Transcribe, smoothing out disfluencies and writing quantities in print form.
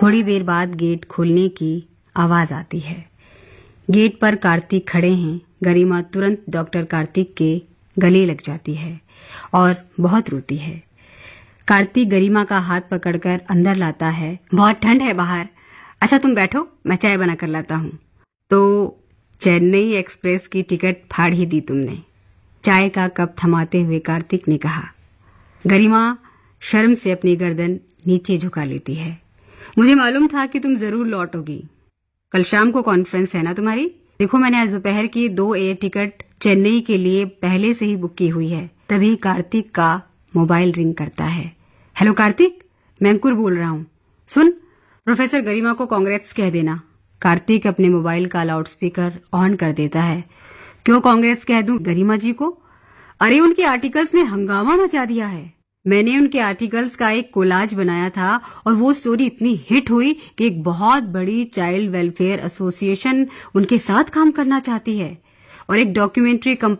थोड़ी देर बाद गेट खोलने की आवाज आती है। गेट पर कार्तिक खड़े हैं। गरिमा तुरंत डॉक्टर कार्तिक के गले लग जाती है और बहुत रोती है। कार्तिक गरिमा का हाथ पकड़कर अंदर लाता है। बहुत ठंड है बाहर। अच्छा तुम बैठो, मैं चाय बना कर लाता हूँ। तो चेन्नई एक्सप्रेस की टिकट फाड़ ही दी तुमने, चाय का कप थमाते हुए कार्तिक ने कहा। गरिमा शर्म से अपनी गर्दन नीचे झुका लेती है। मुझे मालूम था कि तुम जरूर लौटोगी। कल शाम को कॉन्फ्रेंस है ना तुम्हारी? देखो मैंने आज दोपहर की 2 एयर टिकट चेन्नई के लिए पहले से ही बुक की हुई है। तभी कार्तिक का मोबाइल रिंग करता है। हेलो कार्तिक, मैं अंकुर बोल रहा हूँ। सुन, प्रोफेसर गरिमा को कांग्रेस कह देना। कार्तिक अपने मोबाइल का लाउडस्पीकर ऑन कर देता है। क्यों कांग्रेस कह दूं गरिमा जी को? अरे उनके आर्टिकल्स ने हंगामा मचा दिया है। मैंने उनके आर्टिकल्स का एक कोलाज बनाया था और वो स्टोरी इतनी हिट हुई कि एक बहुत बड़ी चाइल्ड वेलफेयर एसोसिएशन उनके साथ काम करना चाहती है और एक डॉक्यूमेंट्री